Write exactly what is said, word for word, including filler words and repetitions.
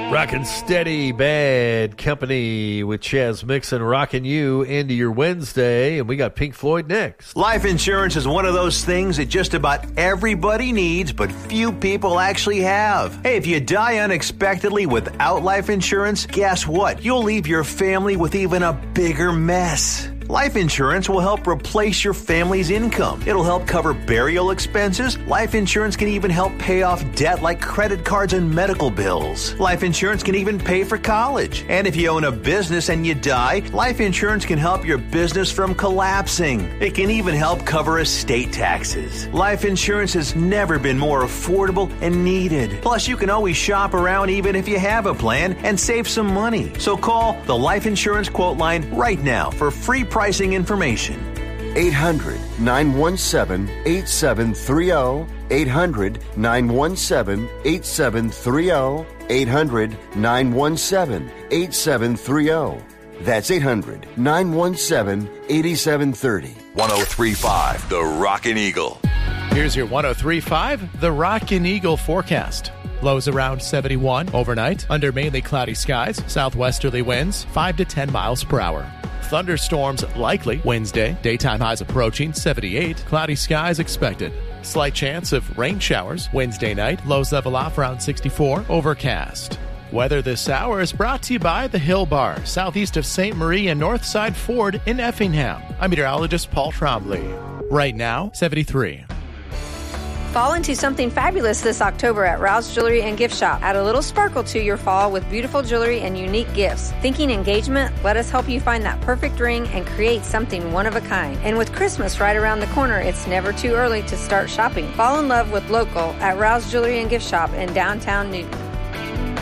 Rockin' Steady Bad Company with Chaz Mixon, rocking you into your Wednesday, and we got Pink Floyd next. Life insurance is one of those things that just about everybody needs, but few people actually have. Hey, if you die unexpectedly without life insurance, guess what? You'll leave your family with even a bigger mess. Life insurance will help replace your family's income. It'll help cover burial expenses. Life insurance can even help pay off debt like credit cards and medical bills. Life insurance can even pay for college. And if you own a business and you die, life insurance can help your business from collapsing. It can even help cover estate taxes. Life insurance has never been more affordable and needed. Plus, you can always shop around even if you have a plan and save some money. So call the Life Insurance Quote Line right now for free pricing information. eight hundred, nine one seven, eight seven three zero. eight hundred, nine one seven, eight seven three zero. eight hundred, nine one seven, eight seven three zero. That's eight hundred, nine one seven, eight seven three zero. one oh three point five The Rockin' Eagle. Here's your one oh three point five The Rockin' Eagle forecast. Lows around seventy-one overnight, under mainly cloudy skies, southwesterly winds five to ten miles per hour. Thunderstorms likely Wednesday, daytime highs approaching seventy-eight, cloudy skies expected. Slight chance of rain showers Wednesday night, lows level off around sixty-four, overcast. Weather this hour is brought to you by the Hill Bar, southeast of Saint Marie and Northside Ford in Effingham. I'm meteorologist Paul Trombley. Right now, seventy-three. Fall into something fabulous this October at Rouse Jewelry and Gift Shop. Add a little sparkle to your fall with beautiful jewelry and unique gifts. Thinking engagement? Let us help you find that perfect ring and create something one of a kind. And with Christmas right around the corner, it's never too early to start shopping. Fall in love with local at Rouse Jewelry and Gift Shop in downtown Newton.